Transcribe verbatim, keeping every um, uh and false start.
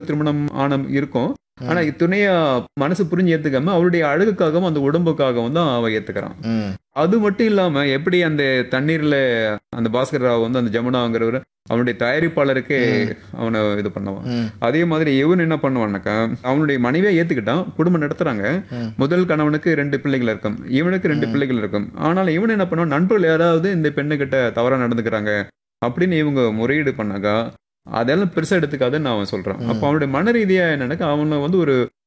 திருமணம் ஆன இருக்கும். ஆனா ம். துணையா மனசு புரிஞ்சு ஏத்துக்காம அவளுடைய அழகுக்காகவும், அந்த உடம்புக்காகவும் தான் அவன் ஏத்துக்கிறான். ம். அது மட்டும் இல்லாம எப்படி அந்த தண்ணீர்ல அந்த பாஸ்கர் ராவ் வந்து அந்த ஜமுனாங்கிறவரு அவனுடைய தயாரிப்பாளருக்கே ம். அவன இது பண்ணுவான். ம். அதே மாதிரி இவன் என்ன பண்ணுவான்னாக்கா, அவனுடைய மனைவியா ஏத்துக்கிட்டான். குடும்பம் நடத்துறாங்க. ம். முதல் கணவனுக்கு ரெண்டு பிள்ளைகள் இருக்கும். இவனுக்கு ரெண்டு ம். பிள்ளைகள் இருக்கும். ஆனாலும் இவன் என்ன பண்ணுவான், நண்பர்கள் யாராவது இந்த பெண்ணுகிட்ட தவறா நடந்துக்கிறாங்க அப்படின்னு இவங்க முறையீடு பண்ணாக்கா, அதெல்லாம் பெருசா எடுத்துக்காதுன்னு நான் அவன் சொல்றான். அப்ப ம். அவனுடைய மன ரீதியா என்னன்னாக்கா, அவன வந்து ஒரு